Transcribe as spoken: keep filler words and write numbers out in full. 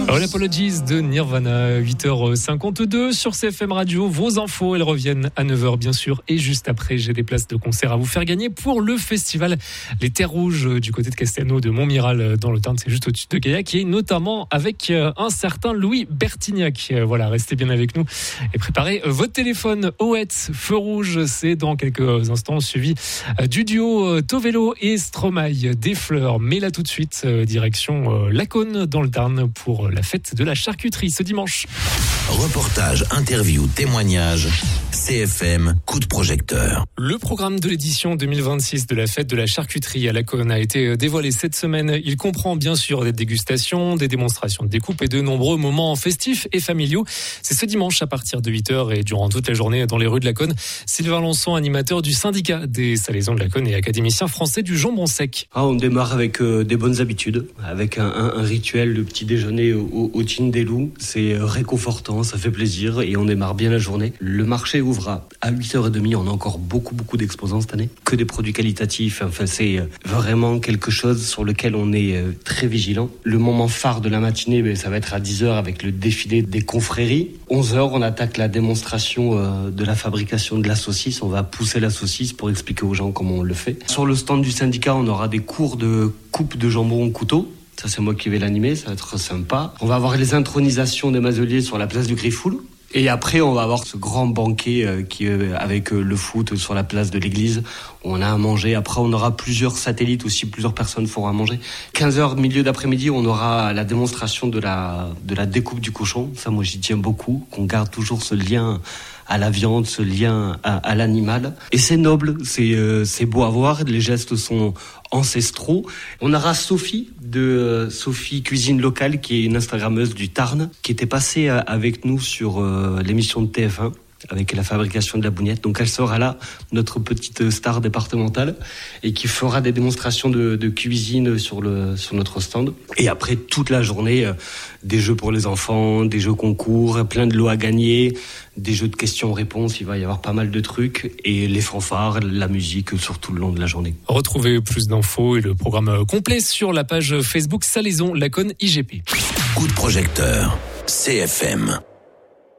All Apologies de Nirvana, huit heures cinquante-deux sur C F M Radio. Vos infos, elles reviennent à neuf heures bien sûr. Et juste après, j'ai des places de concert à vous faire gagner pour le festival Les Terres Rouges du côté de Castelnau de Montmiral dans le Tarn. C'est juste au-dessus de Gaillac et notamment avec un certain Louis Bertignac. Voilà, restez bien avec nous et préparez votre téléphone. Oets, Feu Rouge, c'est dans quelques instants suivi du duo Tovelo et Stromae, Des Fleurs. Mais là tout de suite, direction Laconne dans le Tarn pour la fête de la charcuterie ce dimanche. Reportage, interview, témoignage, C F M, coup de projecteur. Le programme de l'édition deux mille vingt-six de la fête de la charcuterie à Laconne a été dévoilé cette semaine. Il comprend bien sûr des dégustations, des démonstrations de découpe et de nombreux moments festifs et familiaux. C'est ce dimanche à partir de huit heures et durant toute la journée dans les rues de Laconne. Sylvain Lançon, animateur du syndicat des salaisons de Laconne et académicien français du jambon sec. Ah, on démarre avec euh, des bonnes habitudes, avec un, un, un rituel, le petit déjeuner au, au Thym des Loups. C'est réconfortant, ça fait plaisir et on démarre bien la journée. Le marché ouvre à huit heures trente, on a encore beaucoup beaucoup d'exposants cette année, que des produits qualitatifs. Enfin, c'est vraiment quelque chose sur lequel on est très vigilant. Le moment phare de la matinée, ben, ça va être à dix heures avec le défilé des confréries. onze heures, on attaque la démonstration euh, de la fabrication de la saucisse. On va pousser la saucisse pour expliquer aux gens comment on le fait. Sur le stand du syndicat, on aura des cours de coupe de jambon au couteau. Ça, c'est moi qui vais l'animer, ça va être sympa. On va avoir les intronisations des mazeliers sur la place du Griffoul. Et après, on va avoir ce grand banquet euh, qui, euh, avec euh, le foot sur la place de l'église, où on a à manger. Après, on aura plusieurs satellites aussi, plusieurs personnes feront à manger. quinze heures, milieu d'après-midi, on aura la démonstration de la, de la découpe du cochon. Ça, moi, j'y tiens beaucoup, qu'on garde toujours ce lien à la viande, ce lien à, à l'animal. Et c'est noble, c'est, euh, c'est beau à voir, les gestes sont ancestraux. On aura Sophie, de euh, Sophie Cuisine Locale, qui est une Instagrammeuse du Tarn, qui était passée euh, avec nous sur euh, l'émission de T F un, avec la fabrication de la bougnette. Donc elle sera là, notre petite star départementale, et qui fera des démonstrations de, de cuisine sur, le, sur notre stand. Et après, toute la journée, euh, des jeux pour les enfants, des jeux concours, plein de lots à gagner, des jeux de questions-réponses, il va y avoir pas mal de trucs, et les fanfares, la musique sur tout le long de la journée. Retrouvez plus d'infos et le programme complet sur la page Facebook Salaisons Laconne I G P. Coup de projecteur, C F M.